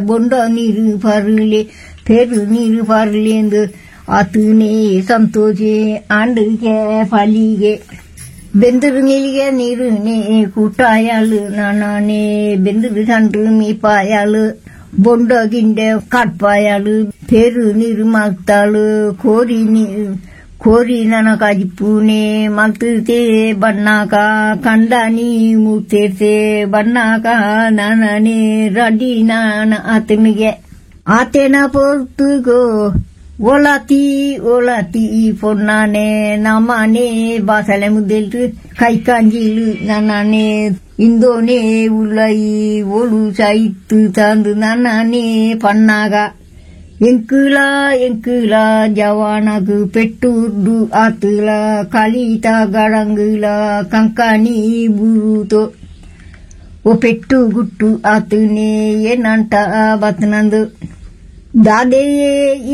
ಬೊಂಡ ನೀರು ಬರಲಿ ಪೆರು ನೀರು ಬರಲಿ ಎಂದು ಆತನೇ ಸಂತೋಷೆ ಆಂಡಿಗೆ ಪಾಲಿಗೆ ಬೆಂದರು ನೀಲಿಗೆ ನೀರುನೇ ಕೂಟಾಯಾಳು ನಾನೇ ಬೆಂದರು ಕಂಡು ಮೀಪಾಯಾಳು ಬೊಂಡ ಗಿಂಡೆ ಕಾಟ್ಪಾಯಾಳು ಪೆರು ನೀರು ಮಾಗ್ತಾಳು ಕೋರಿ ನನಗಾಗಿ ಪೂನೆ ಮಗ್ತೇ ಬಣ್ಣಾಕ ಕಂಡಾನಿ ಮುತ್ತೇರ್ತೆ ಬಣ್ಣಾಕ ನಾನೇ ರಡಿ ನಾನ ಆತನ ಪೊರ್ತುಗೋ ಓಲಾತಿ ಪೊನ್ನಾನೆ ನಮ್ಮನೆ ಬಾಸಲೆ ಮುದ್ದೆಲ್ತು ಕೈ ಕಾಂಜಿಲು ನಾನೇ ಇಂದೋನೆ ಉಳ್ಳೈ ಓಳು ಸಾಯಿತ್ತು ತಂದು ನಾನೇ ಪಣ್ಣಾಗ ಎಂಕುಲ ಜವಾನಗು ಪೆಟ್ಟುರ್ದು ಆತುಲ ಕಲಿತ ಗಡಂಗುಲ ಕಂಕಣಿ ಬುರುತೋ ಓ ಪೆಟ್ಟು ಗುಟ್ಟು ಆತುನೆ ಏನಂಟ ಬತ್ನಂದು ದಾದೆಯೇ